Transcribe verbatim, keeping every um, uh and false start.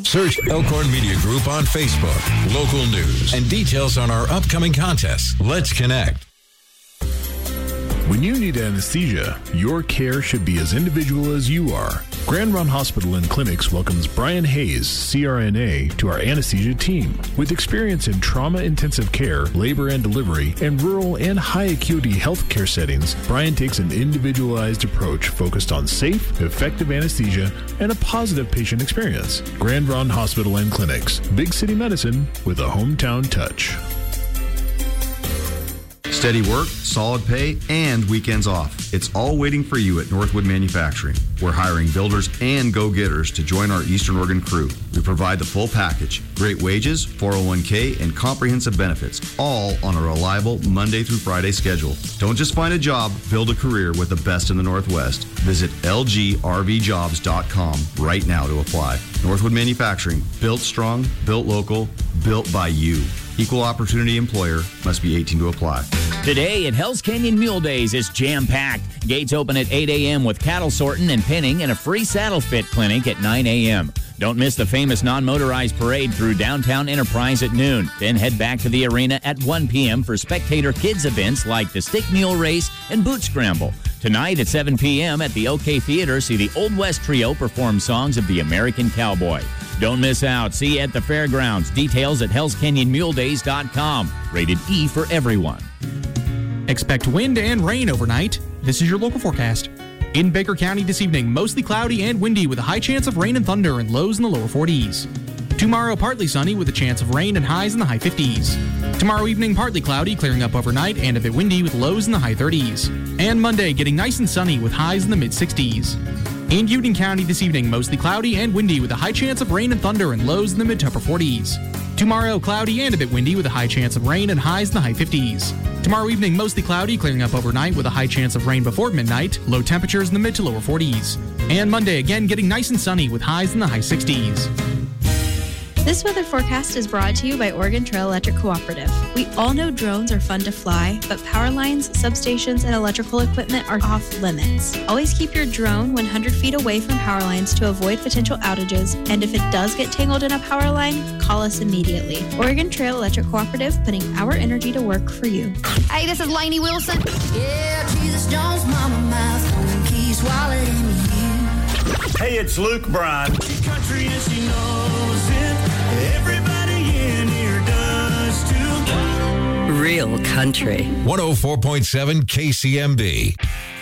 Search Elkhorn Media Group on Facebook, local news, and details on our upcoming contests. Let's connect. When you need anesthesia, your care should be as individual as you are. Grand Run Hospital and Clinics welcomes Brian Hayes, C R N A, to our anesthesia team. With experience in trauma-intensive care, labor and delivery, and rural and high-acuity healthcare settings, Brian takes an individualized approach focused on safe, effective anesthesia and a positive patient experience. Grand Run Hospital and Clinics, big city medicine with a hometown touch. Steady work, solid pay, and weekends off. It's all waiting for you at Northwood Manufacturing. We're hiring builders and go-getters to join our Eastern Oregon crew. We provide the full package, great wages, four oh one k, and comprehensive benefits, all on a reliable Monday through Friday schedule. Don't just find a job, build a career with the best in the Northwest. Visit L G R V jobs dot com right now to apply. Northwood Manufacturing, built strong, built local, built by you. Equal opportunity employer, must be eighteen to apply. Today at Hell's Canyon Mule Days is jam-packed. Gates open at eight a.m. with cattle sorting and pinning and a free saddle fit clinic at nine a.m. Don't miss the famous non-motorized parade through downtown Enterprise at noon. Then head back to the arena at one p.m. for spectator kids events like the Stick Mule Race and Boot Scramble. Tonight at seven p.m. at the OK Theater, see the Old West Trio perform songs of the American Cowboy. Don't miss out. See you at the fairgrounds. Details at hells canyon mule days dot com. Rated E for everyone. Expect wind and rain overnight. This is your local forecast. In Baker County this evening, mostly cloudy and windy with a high chance of rain and thunder and lows in the lower forties. Tomorrow, partly sunny with a chance of rain and highs in the high fifties. Tomorrow evening, partly cloudy, clearing up overnight and a bit windy with lows in the high thirties. And Monday, getting nice and sunny with highs in the mid sixties. In Union County this evening, mostly cloudy and windy with a high chance of rain and thunder and lows in the mid to upper forties. Tomorrow, cloudy and a bit windy with a high chance of rain and highs in the high fifties. Tomorrow evening, mostly cloudy, clearing up overnight with a high chance of rain before midnight, low temperatures in the mid to lower forties. And Monday, again, getting nice and sunny with highs in the high sixties. This weather forecast is brought to you by Oregon Trail Electric Cooperative. We all know drones are fun to fly, but power lines, substations, and electrical equipment are off limits. Always keep your drone one hundred feet away from power lines to avoid potential outages, and if it does get tangled in a power line, call us immediately. Oregon Trail Electric Cooperative, putting our energy to work for you. Hey, this is Lainey Wilson. Yeah, Jesus Jones, mama mouth, and keys, wallet, and you. Hey, it's Luke Bryan. She's country and she knows it. Everybody in here does too. Real country. one oh four point seven K C M B.